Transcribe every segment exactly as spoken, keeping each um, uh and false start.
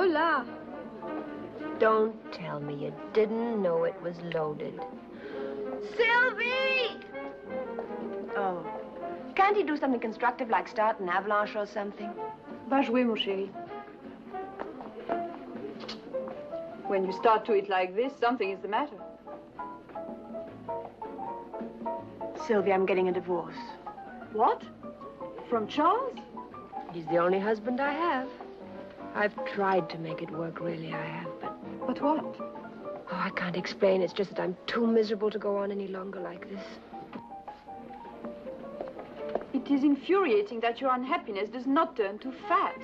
la. Don't tell me you didn't know it was loaded. Sylvie! Oh. Can't he do something constructive like start an avalanche or something? Va jouer, mon chéri. When you start to eat like this, something is the matter. Sylvie, I'm getting a divorce. What? From Charles? He's the only husband I have. I've tried to make it work, really, I have, but... But what? Oh, I can't explain. It's just that I'm too miserable to go on any longer like this. It is infuriating that your unhappiness does not turn to fat.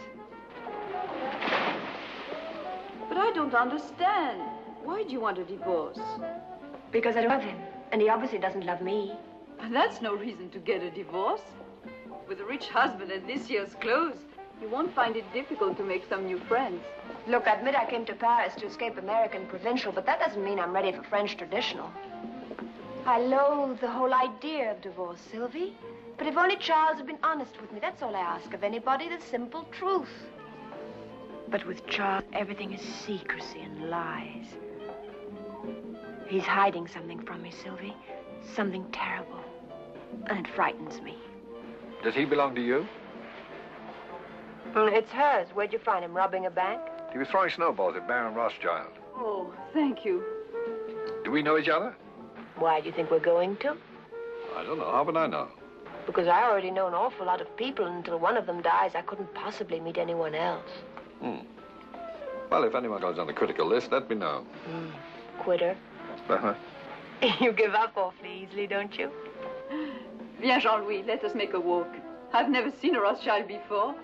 But I don't understand. Why do you want a divorce? Because I love him, and he obviously doesn't love me. That's no reason to get a divorce. With a rich husband and this year's clothes, you won't find it difficult to make some new friends. Look, I admit I came to Paris to escape American provincial, but that doesn't mean I'm ready for French traditional. I loathe the whole idea of divorce, Sylvie. But if only Charles had been honest with me, that's all I ask of anybody, the simple truth. But with Charles, everything is secrecy and lies. He's hiding something from me, Sylvie. Something terrible. And it frightens me. Does he belong to you? Mm, it's hers. Where'd you find him? Robbing a bank? He was throwing snowballs at Baron Rothschild. Oh, thank you. Do we know each other? Why do you think we're going to? I don't know. How would I know? Because I already know an awful lot of people, and until one of them dies, I couldn't possibly meet anyone else. Hmm. Well, if anyone goes on the critical list, let me know. Mm. Quitter. Uh-huh. You give up awfully easily, don't you? Viens, Jean-Louis, let us make a walk. I've never seen a Rothschild before.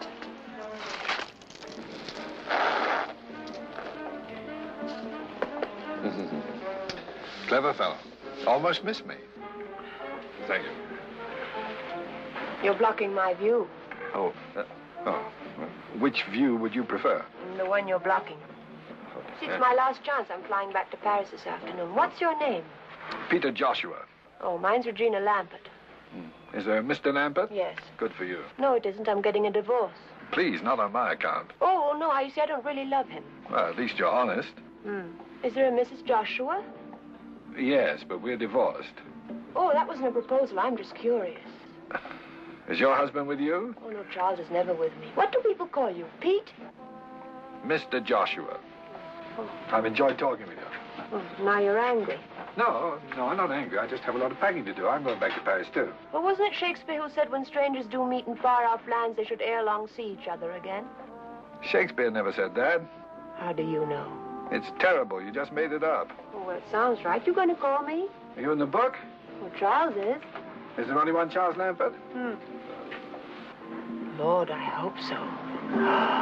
Clever fellow. Almost missed me. Thank you. You're blocking my view. Oh, uh, oh. Which view would you prefer? The one you're blocking. See, it's my last chance. I'm flying back to Paris this afternoon. What's your name? Peter Joshua. Oh, mine's Regina Lampert. Hmm. Is there a Mister Lampert? Yes. Good for you. No, it isn't. I'm getting a divorce. Please, not on my account. Oh, no, I you see, I don't really love him. Well, at least you're honest. Hmm. Is there a Missus Joshua? Yes, but we're divorced. Oh, that wasn't a proposal. I'm just curious. Is your husband with you? Oh, no, Charles is never with me. What do people call you? Pete? Mister Joshua. Oh. I've enjoyed talking with you. Oh, now you're angry. No, no, I'm not angry. I just have a lot of packing to do. I'm going back to Paris, too. Well, wasn't it Shakespeare who said when strangers do meet in far-off lands, they should ere long see each other again? Shakespeare never said that. How do you know? It's terrible. You just made it up. Oh, well, it sounds right. You going to call me? Are you in the book? Well, Charles is. Is there only one Charles Lampert? Hmm. Lord, I hope so.